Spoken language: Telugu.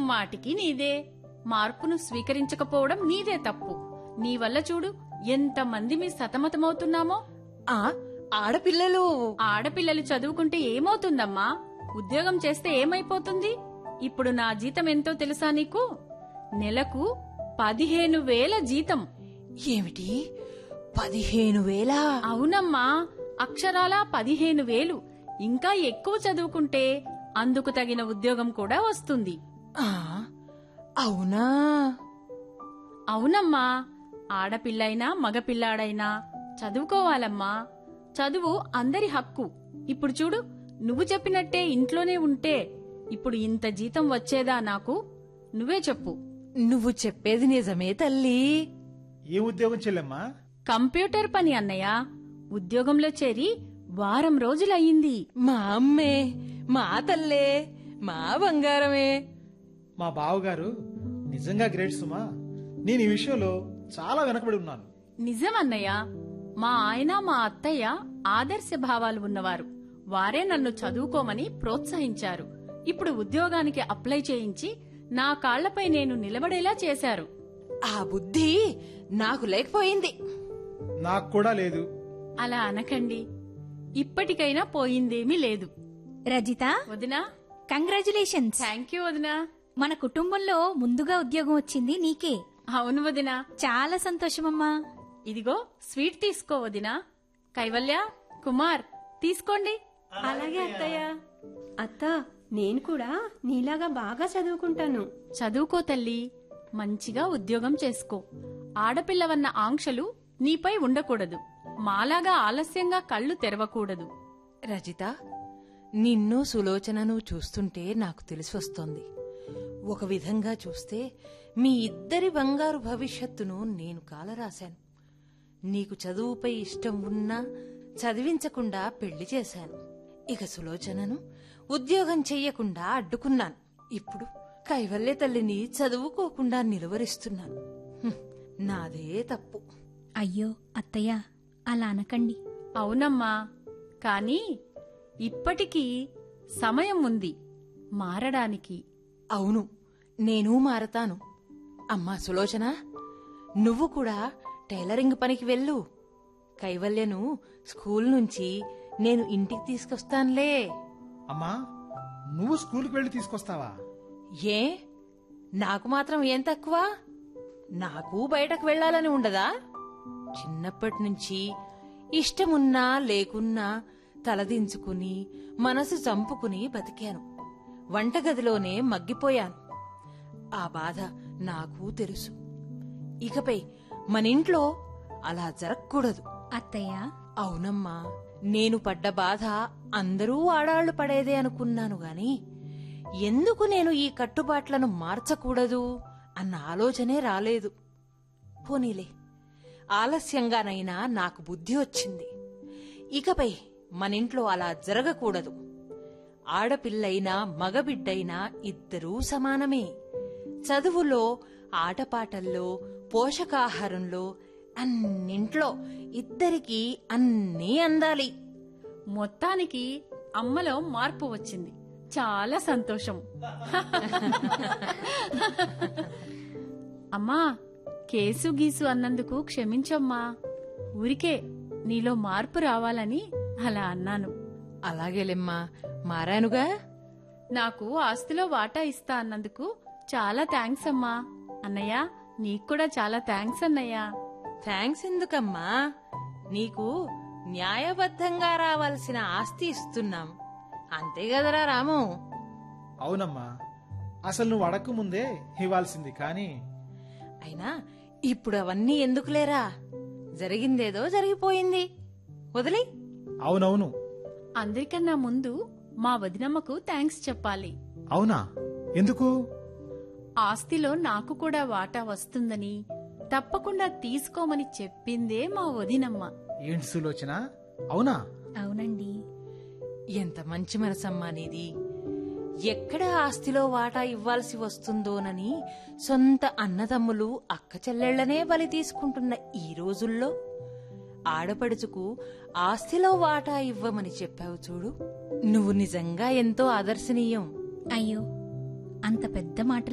ముమ్మాటికి నీదే. మార్పును స్వీకరించకపోవడం నీదే తప్పు. నీ వల్ల చూడు ఎంతమంది మీ సతమతమవుతున్నామో. ఆడపిల్లలు చదువుకుంటే ఏమవుతుందమ్మా? ఉద్యోగం చేస్తే ఏమైపోతుంది? ఇప్పుడు నా జీతం ఎంతో తెలుసా నీకు? నెలకు 15,000 జీతం. ఏమిటి 15,000? అవునమ్మా, అక్షరాలా 15,000. ఇంకా ఎక్కువ చదువుకుంటే అందుకు తగిన ఉద్యోగం కూడా వస్తుంది. అవునా? అవునమ్మా, ఆడపిల్లైనా మగపిల్లాడైనా చదువుకోవాలమ్మా. చదువు అందరి హక్కు. ఇప్పుడు చూడు, నువ్వు చెప్పినట్టే ఇంట్లోనే ఉంటే ఇప్పుడు ఇంత జీతం వచ్చేదా నాకు? నువ్వే చెప్పు. నువ్వు చెప్పేది నిజమే తల్లి. ఏ ఉద్యోగం చెల్లెమ్మా? కంప్యూటర్ పని అన్నయ్య. ఉద్యోగంలో చేరి వారం రోజులయ్యింది. మా అమ్మే, మా తల్లే, మా బంగారమే. మా బావగారు నిజంగా గ్రేట్ సుమా. నేను ఈ విషయంలో చాలా వెనకబడి ఉన్నాను. నిజం అన్నయ్య. మా ఆయన మా అత్తయ్య ఆదర్శ భావాలు ఉన్నవారు. వారే నన్ను చదువుకోమని ప్రోత్సహించారు. ఇప్పుడు ఉద్యోగానికి అప్లై చేయించి నా కాళ్లపై నేను నిలబడేలా చేశారు. ఆ బుద్ధి నాకు లేకపోయింది. నాకు కూడా లేదు. అలా అనకండి. ఇప్పటికైనా పోయిందేమీ లేదు. రజిత, వదినా, కంగ్రాచులేషన్స్. థ్యాంక్ యూ వదినా. మన కుటుంబంలో ముందుగా ఉద్యోగం వచ్చింది నీకే. అవును వదినా. చాలా సంతోషమమ్మా. ఇదిగో స్వీట్ తీసుకో వదినా. కైవల్య, కుమార్ తీసుకోండి. అలాగే అత్తయ్య. అత్త, నేను కూడా నీలాగా బాగా చదువుకుంటాను. చదువుకో తల్లి, మంచిగా ఉద్యోగం చేసుకో. ఆడపిల్లవన్న ఆంక్షలు నీపై ఉండకూడదు. మాలాగా ఆలస్యంగా కళ్ళు తెరవకూడదు. రజిత, నిన్ను సులోచనను చూస్తుంటే నాకు తెలిసొస్తోంది. ఒక విధంగా చూస్తే మీ ఇద్దరి బంగారు భవిష్యత్తును నేను కాలరాశాను. నీకు చదువుపై ఇష్టం ఉన్నా చదివించకుండా పెళ్లి చేశాను. ఇక సులోచనను ఉద్యోగం చెయ్యకుండా అడ్డుకున్నాను. ఇప్పుడు కైవల్య తల్లిని చదువుకోకుండా నిలువరిస్తున్నాను. నాదే తప్పు. అయ్యో అత్తయ్య, అలా అనకండి. అవునమ్మా, కాని ఇప్పటికీ సమయం ఉంది మారడానికి. అవును, నేను మారతాను. అమ్మా సులోచన, నువ్వు కూడా టైలరింగ్ పనికి వెళ్ళు. కైవల్యను స్కూల్ నుంచి నేను ఇంటికి తీసుకొస్తానులే. అమ్మా, నువ్వు స్కూల్కి వెళ్లి తీసుకొస్తావా? ఏ, నాకు మాత్రం ఏం తక్కువ? నాకు బయటకు వెళ్లాలని ఉండదా? చిన్నప్పటి నుంచి ఇష్టమున్నా లేకున్నా తలదించుకుని మనసు చంపుకుని బతికాను. వంటగదిలోనే మగ్గిపోయాను. ఆ బాధ నాకు తెలుసు. ఇకపై మనింట్లో అలా జరగకూడదు. అత్తయ్య, అవునమ్మా, నేను పడ్డ బాధ అందరూ ఆడాళ్లు పడేదే అనుకున్నాను గాని ఎందుకు నేను ఈ కట్టుబాట్లను మార్చకూడదు అన్న ఆలోచనే రాలేదు. పోనీలే, ఆలస్యంగానైనా నాకు బుద్ధి వచ్చింది. ఇకపై మనింట్లో అలా జరగకూడదు. ఆడపిల్లైనా మగబిడ్డైనా ఇద్దరూ సమానమే. చదువులో, ఆటపాటల్లో, పోషకాహారంలో, అన్నింట్లో ఇద్దరికీ అన్నీ అందాలి. మొత్తానికి అమ్మలో మార్పు వచ్చింది. చాలా సంతోషం. అమ్మా, కేసు గీసు అన్నందుకు క్షమించమ్మా. ఊరికే నీలో మార్పు రావాలని అలా అన్నాను. అలాగేలెమ్మా, మారానుగా. నాకు ఆస్తిలో వాటా ఇస్తా అన్నందుకు చాలా థ్యాంక్స్ అమ్మా. అన్నయ్య, నీక్కూడా చాలా థ్యాంక్స్ అన్నయ్య. థ్యాంక్స్ ఎందుకమ్మా? నీకు న్యాయబద్ధంగా రావాల్సిన ఆస్తి ఇస్తున్నాం, అంతే కదరా రాము? అవునమ్మా, అసలు నువ్వు అడగక ముందే ఇవ్వాల్సింది. కానీ అయినా ఇప్పుడు అవన్నీ ఎందుకులేరా? జరిగిందేదో జరిగిపోయింది, వదిలి. అవునవును. అందరికన్నా ముందు మా వదినమ్మకు థ్యాంక్స్ చెప్పాలి. అవునా? ఎందుకు? ఆస్తిలో నాకు కూడా వాటా వస్తుందని తప్పకుండా తీసుకోమని చెప్పిందే మా వదినమ్మ. ఏంటి సులోచన, అవునా? అవునండి. ఎంత మంచి మనసమ్మా నీది. ఎక్కడ ఆస్తిలో వాటా ఇవ్వాల్సి వస్తుందోనని సొంత అన్నదమ్ములు అక్క చెల్లెళ్లనే బలి తీసుకుంటున్న ఈ రోజుల్లో ఆడపడుచుకు ఆస్తిలో వాటా ఇవ్వమని చెప్పావు చూడు. నువ్వు నిజంగా ఎంతో ఆదర్శనీయం. అయ్యో, అంత పెద్ద మాట